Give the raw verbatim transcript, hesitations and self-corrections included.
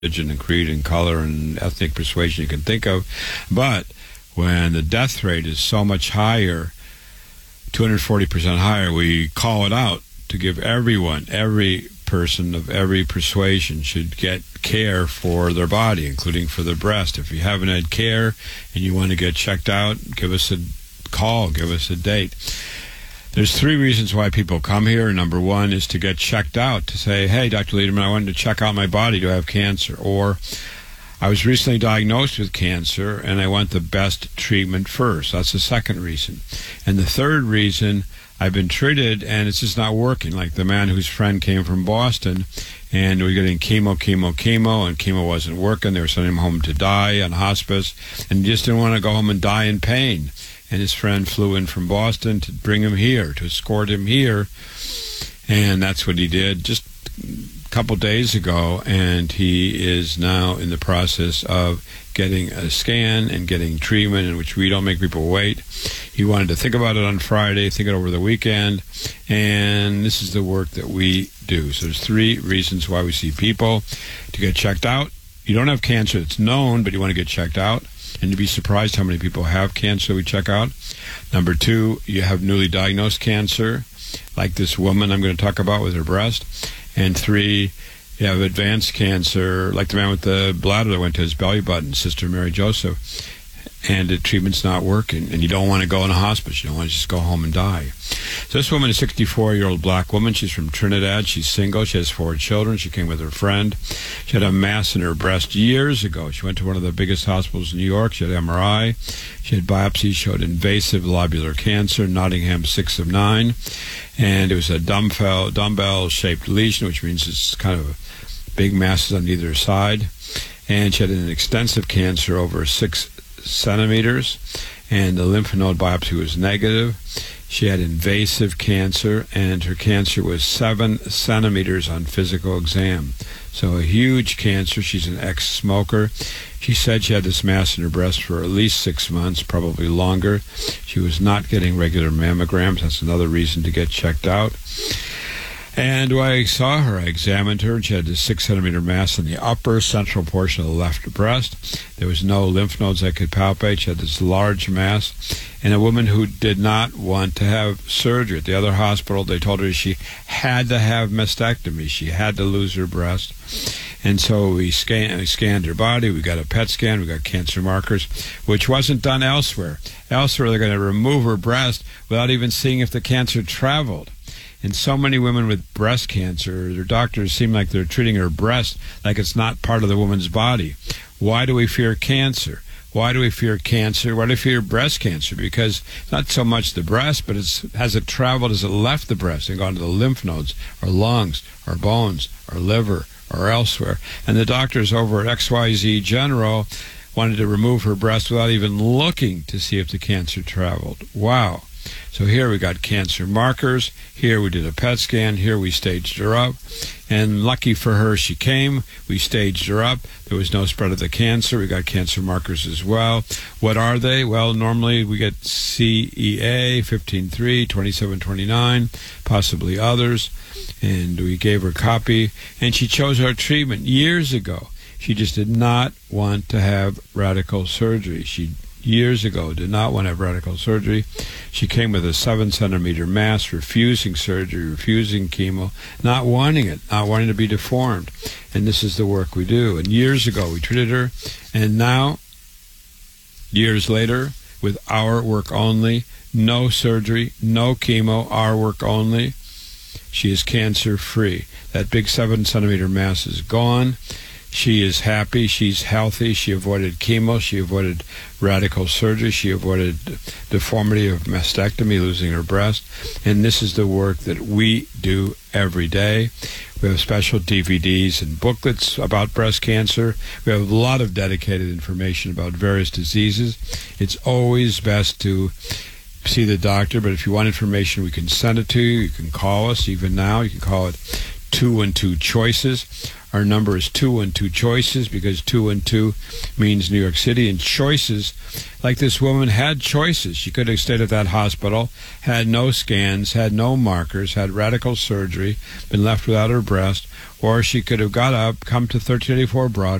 religion and creed and color and ethnic persuasion you can think of. But when the death rate is so much higher, two hundred forty percent higher, we call it out to give everyone, every person of every persuasion should get care for their body, including for their breast. If you haven't had care and you want to get checked out, give us a call, give us a date. There's three reasons why people come here. Number one is to get checked out, to say, hey, Doctor Lederman, I wanted to check out my body. Do I have cancer? Or I was recently diagnosed with cancer, and I want the best treatment first. That's the second reason. And the third reason, I've been treated, and it's just not working. Like the man whose friend came from Boston, and we were getting chemo, chemo, chemo, and chemo wasn't working. They were sending him home to die on hospice, and he just didn't want to go home and die in pain. And his friend flew in from Boston to bring him here, to escort him here, and that's what he did just a couple days ago, and he is now in the process of getting a scan and getting treatment, in which we don't make people wait. He wanted to think about it on Friday, think it over the weekend, and this is the work that we do. So there's three reasons why we see people: to get checked out. You don't have cancer, it's known, but you want to get checked out. And to be surprised how many people have cancer we check out. Number two, you have newly diagnosed cancer, like this woman I'm going to talk about with her breast. And three, you have advanced cancer, like the man with the bladder that went to his belly button, Sister Mary Joseph. And the treatment's not working, and you don't want to go in a hospice. You don't want to just go home and die. So this woman is a sixty-four-year-old black woman. She's from Trinidad. She's single. She has four children. She came with her friend. She had a mass in her breast years ago. She went to one of the biggest hospitals in New York. She had M R I. She had biopsies, showed invasive lobular cancer, Nottingham six of nine. And it was a dumbbell, dumbbell-shaped lesion, which means it's kind of big masses on either side. And she had an extensive cancer over six centimeters, and the lymph node biopsy was negative. She had invasive cancer, and her cancer was seven centimeters on physical exam. So a huge cancer. She's an ex-smoker. She said she had this mass in her breast for at least six months, probably longer. She was not getting regular mammograms. That's another reason to get checked out. And when I saw her, I examined her, and she had a six-centimeter mass in the upper central portion of the left breast. There was no lymph nodes I could palpate. She had this large mass. And a woman who did not want to have surgery. At the other hospital, they told her she had to have mastectomy. She had to lose her breast. And so we, scan, we scanned her body. We got a P E T scan. We got cancer markers, which wasn't done elsewhere. Elsewhere, they're going to remove her breast without even seeing if the cancer traveled. And so many women with breast cancer, their doctors seem like they're treating her breast like it's not part of the woman's body. Why do we fear cancer? Why do we fear cancer? Why do we fear breast cancer? Because not so much the breast, but it's, has it traveled, has it left the breast and gone to the lymph nodes, or lungs, or bones, or liver, or elsewhere? And the doctors over at X Y Z General wanted to remove her breast without even looking to see if the cancer traveled. Wow. So here we got cancer markers. Here we did a P E T scan. Here we staged her up. And lucky for her, she came. We staged her up. There was no spread of the cancer. We got cancer markers as well. What are they? Well, normally we get C E A, fifteen three, twenty-seven twenty-nine, possibly others. And we gave her a copy. And she chose our treatment years ago. She just did not want to have radical surgery. She years ago did not want to have radical surgery. She came with a seven centimeter mass, refusing surgery, refusing chemo, not wanting it, not wanting to be deformed. And this is the work we do. And years ago we treated her, and now, years later, with our work only, no surgery, no chemo, our work only, she is cancer free. That big seven centimeter mass is gone. She is happy. She's healthy. She avoided chemo. She avoided radical surgery. She avoided deformity of mastectomy, losing her breast. And this is the work that we do every day. We have special D V Ds and booklets about breast cancer. We have a lot of dedicated information about various diseases. It's always best to see the doctor, but if you want information, we can send it to you. You can call us even now. You can call it two one two choices. Our number is two one two choices, because two one two means New York City, and choices, like this woman had choices. She could have stayed at that hospital, had no scans, had no markers, had radical surgery, been left without her breast, or she could have got up, come to thirteen eighty-four Broad